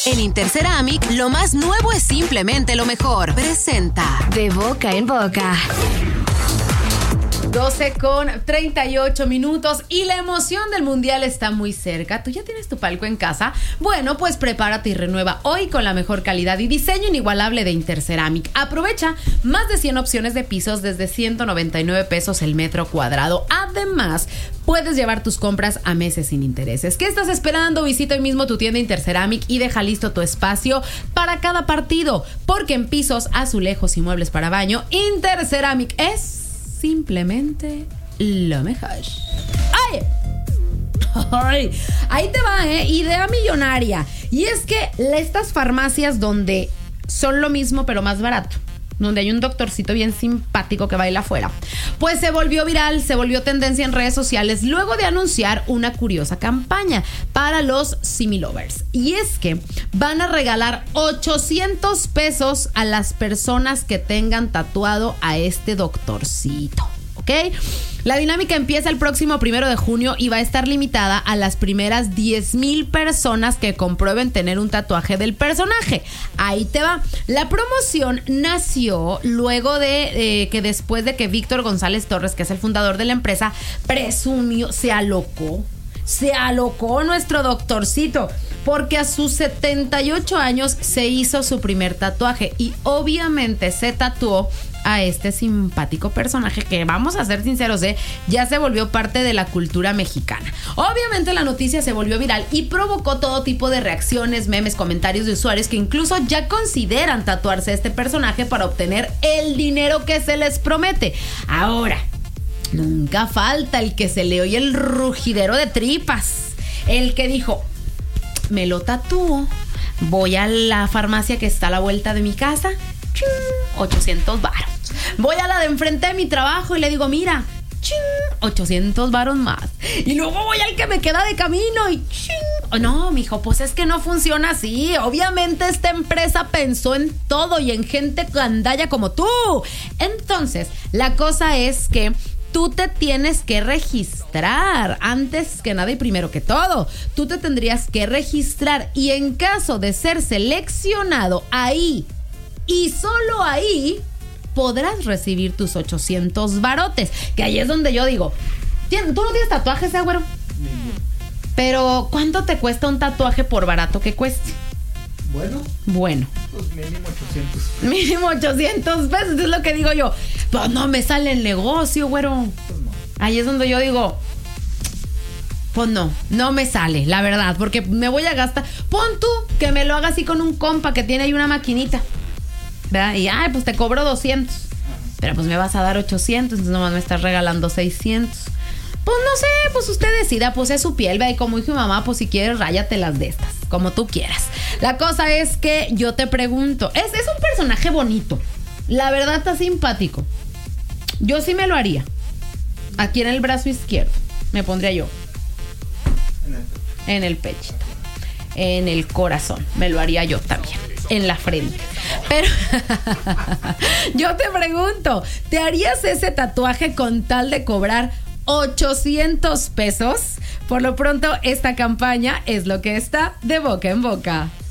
En Interceramic, lo más nuevo es simplemente lo mejor. Presenta De Boca en Boca. 12:38 y la emoción del mundial está muy cerca. ¿Tú ya tienes tu palco en casa? Bueno, pues prepárate y renueva hoy con la mejor calidad y diseño inigualable de Interceramic. Aprovecha más de 100 opciones de pisos desde 199 pesos el metro cuadrado. Además, puedes llevar tus compras a meses sin intereses. ¿Qué estás esperando? Visita hoy mismo tu tienda Interceramic y deja listo tu espacio para cada partido. Porque en pisos, azulejos y muebles para baño, Interceramic es simplemente lo mejor. ¡Ay! ¡Ay! Ahí te va, idea millonaria. Y es que estas farmacias donde son lo mismo pero más barato, donde hay un doctorcito bien simpático que baila afuera, pues se volvió viral, se volvió tendencia en redes sociales luego de anunciar una curiosa campaña para los Similovers. Y es que van a regalar 800 pesos a las personas que tengan tatuado a este doctorcito, ¿ok? La dinámica empieza el próximo 1 de junio y va a estar limitada a las primeras 10,000 personas que comprueben tener un tatuaje del personaje. Ahí te va. La promoción nació luego de que después de que Víctor González Torres, que es el fundador de la empresa, presumió, se alocó nuestro doctorcito, porque a sus 78 años se hizo su primer tatuaje y obviamente se tatuó a este simpático personaje que, vamos a ser sinceros, ya se volvió parte de la cultura mexicana. Obviamente la noticia se volvió viral y provocó todo tipo de reacciones, memes, comentarios de usuarios que incluso ya consideran tatuarse a este personaje para obtener el dinero que se les promete. Ahora, nunca falta el que se le oye el rugidero de tripas, el que dijo: me lo tatúo, voy a la farmacia que está a la vuelta de mi casa, 800 varos. Voy a la de enfrente de mi trabajo y le digo: mira, 800 varos más. Y luego voy al que me queda de camino y no, mijo, pues es que no funciona así. Obviamente esta empresa pensó en todo y en gente gandalla como tú. Entonces, la cosa es que tú te tienes que registrar antes que nada y primero que todo. Tú te tendrías que registrar y en caso de ser seleccionado, ahí y solo ahí podrás recibir tus 800 barotes. Que ahí es donde yo digo: ¿tú no tienes tatuajes, güero? Pero ¿cuánto te cuesta un tatuaje por barato que cueste? Bueno, pues mínimo 800. Mínimo 800 pesos, es lo que digo yo. Pues no me sale el negocio, güero. Pues no. Ahí es donde yo digo: pues no me sale, la verdad, porque me voy a gastar. Pon tú que me lo haga así con un compa que tiene ahí una maquinita, ¿verdad? Y pues te cobro 200. Pero pues me vas a dar 800, entonces nomás me estás regalando 600. Pues no sé, pues usted decida, pues es su piel, ¿verdad? Y como dijo mi mamá, pues si quieres, ráyatelas de estas, como tú quieras. La cosa es que yo te pregunto, es un personaje bonito, la verdad está simpático. Yo sí me lo haría. Aquí en el brazo izquierdo me pondría yo. En el pechito. En el corazón me lo haría yo también. En la frente. Pero yo te pregunto, ¿te harías ese tatuaje con tal de cobrar 800 pesos? Por lo pronto, esta campaña es lo que está de boca en boca.